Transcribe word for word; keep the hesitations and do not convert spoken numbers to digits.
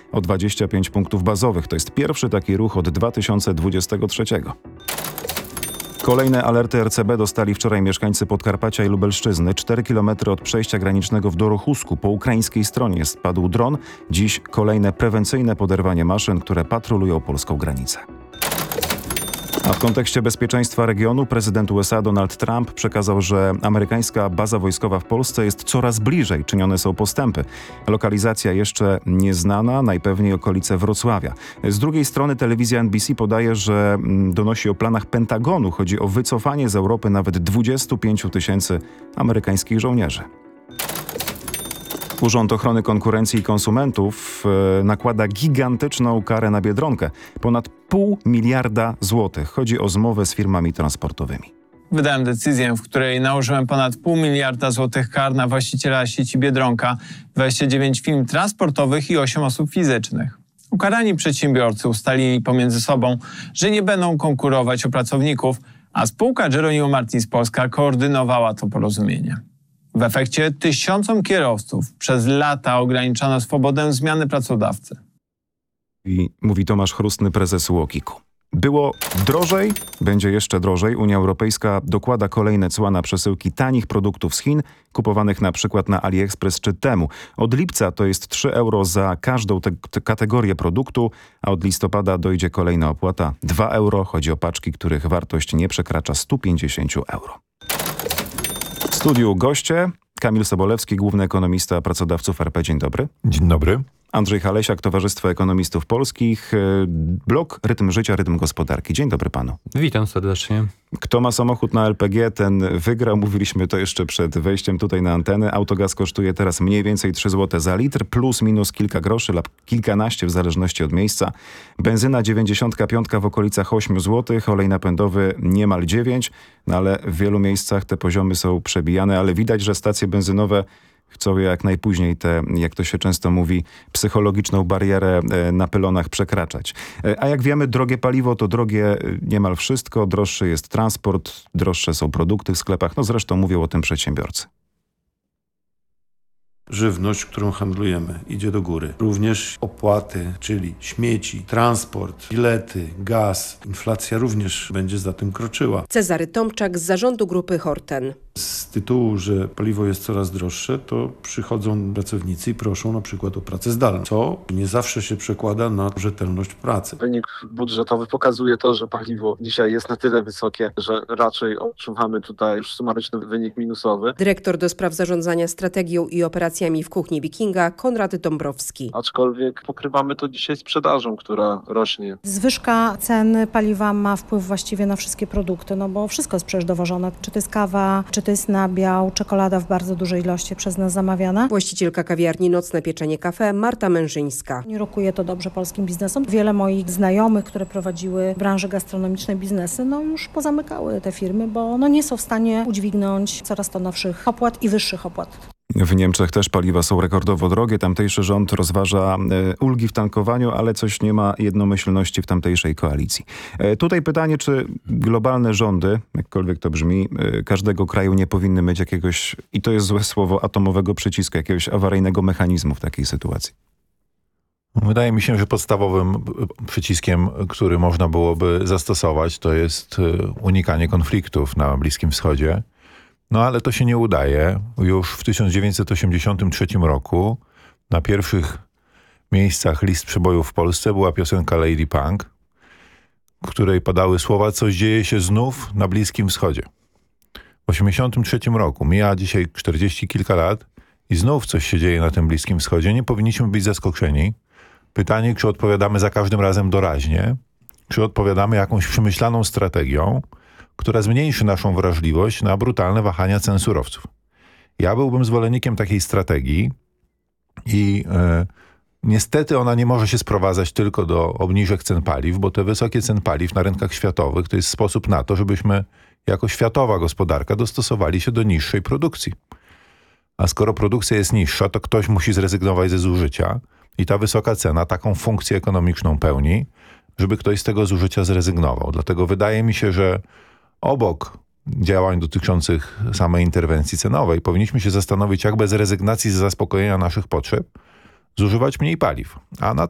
o dwadzieścia pięć punktów bazowych. To jest pierwszy taki ruch od dwa tysiące dwudziestego trzeciego. Kolejne alerty R C B dostali wczoraj mieszkańcy Podkarpacia i Lubelszczyzny. cztery kilometry od przejścia granicznego w Dorochusku po ukraińskiej stronie spadł dron. Dziś kolejne prewencyjne poderwanie maszyn, które patrolują polską granicę. A w kontekście bezpieczeństwa regionu prezydent U S A Donald Trump przekazał, że amerykańska baza wojskowa w Polsce jest coraz bliżej, czynione są postępy. Lokalizacja jeszcze nieznana, najpewniej okolice Wrocławia. Z drugiej strony telewizja N B C podaje, że donosi o planach Pentagonu. Chodzi o wycofanie z Europy nawet dwudziestu pięciu tysięcy amerykańskich żołnierzy. Urząd Ochrony Konkurencji i Konsumentów e, nakłada gigantyczną karę na Biedronkę. Ponad pół miliarda złotych. Chodzi o zmowę z firmami transportowymi. Wydałem decyzję, w której nałożyłem ponad pół miliarda złotych kar na właściciela sieci Biedronka, dwadzieścia dziewięć firm transportowych i osiem osób fizycznych. Ukarani przedsiębiorcy ustalili pomiędzy sobą, że nie będą konkurować o pracowników, a spółka Geronimo Martins Polska koordynowała to porozumienie. W efekcie tysiącom kierowców przez lata ograniczano swobodę zmiany pracodawcy. I mówi Tomasz Chrustny, prezes UOKiK-u. Było drożej, będzie jeszcze drożej. Unia Europejska dokłada kolejne cła na przesyłki tanich produktów z Chin, kupowanych na przykład na AliExpress czy Temu. Od lipca to jest trzy euro za każdą te, te kategorię produktu, a od listopada dojdzie kolejna opłata dwa euro. Chodzi o paczki, których wartość nie przekracza stu pięćdziesięciu euro. W studiu goście Kamil Sobolewski, główny ekonomista pracodawców R P. Dzień dobry. Dzień dobry. Andrzej Halesiak, Towarzystwo Ekonomistów Polskich, blog Rytm Życia, Rytm Gospodarki. Dzień dobry panu. Witam serdecznie. Kto ma samochód na L P G, ten wygrał. Mówiliśmy to jeszcze przed wejściem tutaj na antenę. Autogaz kosztuje teraz mniej więcej trzy złote za litr, plus minus kilka groszy, lub kilkanaście w zależności od miejsca. Benzyna dziewięćdziesiątka piątka w okolicach ośmiu złotych, olej napędowy niemal dziewięć, no ale w wielu miejscach te poziomy są przebijane, ale widać, że stacje benzynowe chcą jak najpóźniej tę, jak to się często mówi, psychologiczną barierę na pylonach przekraczać. A jak wiemy, drogie paliwo to drogie niemal wszystko. Droższy jest transport, droższe są produkty w sklepach. No zresztą mówią o tym przedsiębiorcy. Żywność, którą handlujemy, idzie do góry. Również opłaty, czyli śmieci, transport, bilety, gaz. Inflacja również będzie za tym kroczyła. Cezary Tomczak z zarządu grupy Horten. Z tytułu, że paliwo jest coraz droższe, to przychodzą pracownicy i proszą na przykład o pracę zdalną, co nie zawsze się przekłada na rzetelność pracy. Wynik budżetowy pokazuje to, że paliwo dzisiaj jest na tyle wysokie, że raczej odczuwamy tutaj już sumaryczny wynik minusowy. Dyrektor do spraw zarządzania strategią i operacjami w kuchni Wikinga, Konrad Dąbrowski. Aczkolwiek pokrywamy to dzisiaj sprzedażą, która rośnie. Zwyżka cen paliwa ma wpływ właściwie na wszystkie produkty, no bo wszystko jest przecież dowożone. Czy to jest kawa, czy to jest nabiał, czekolada w bardzo dużej ilości przez nas zamawiana. Właścicielka kawiarni Nocne Pieczenie Cafe, Marta Mężyńska. Nie rokuje to dobrze polskim biznesom. Wiele moich znajomych, które prowadziły w branży gastronomicznej biznesy, no już pozamykały te firmy, bo no nie są w stanie udźwignąć coraz to nowszych opłat i wyższych opłat. W Niemczech też paliwa są rekordowo drogie. Tamtejszy rząd rozważa e, ulgi w tankowaniu, ale coś nie ma jednomyślności w tamtejszej koalicji. E, tutaj pytanie, czy globalne rządy, jakkolwiek to brzmi, e, każdego kraju nie powinny mieć jakiegoś, i to jest złe słowo, atomowego przycisku, jakiegoś awaryjnego mechanizmu w takiej sytuacji? Wydaje mi się, że podstawowym przyciskiem, który można byłoby zastosować, to jest unikanie konfliktów na Bliskim Wschodzie. No ale to się nie udaje. Już w tysiąc dziewięćset osiemdziesiątym trzecim roku na pierwszych miejscach list przebojów w Polsce była piosenka Lady Punk, w której padały słowa: coś dzieje się znów na Bliskim Wschodzie. W osiemdziesiątym trzecim roku, mija dzisiaj czterdzieści kilka lat i znów coś się dzieje na tym Bliskim Wschodzie. Nie powinniśmy być zaskoczeni. Pytanie, czy odpowiadamy za każdym razem doraźnie, czy odpowiadamy jakąś przemyślaną strategią, która zmniejszy naszą wrażliwość na brutalne wahania cen surowców. Ja byłbym zwolennikiem takiej strategii i e, niestety ona nie może się sprowadzać tylko do obniżek cen paliw, bo te wysokie ceny paliw na rynkach światowych to jest sposób na to, żebyśmy jako światowa gospodarka dostosowali się do niższej produkcji. A skoro produkcja jest niższa, to ktoś musi zrezygnować ze zużycia i ta wysoka cena taką funkcję ekonomiczną pełni, żeby ktoś z tego zużycia zrezygnował. Dlatego wydaje mi się, że obok działań dotyczących samej interwencji cenowej powinniśmy się zastanowić, jak bez rezygnacji z zaspokojenia naszych potrzeb zużywać mniej paliw. A na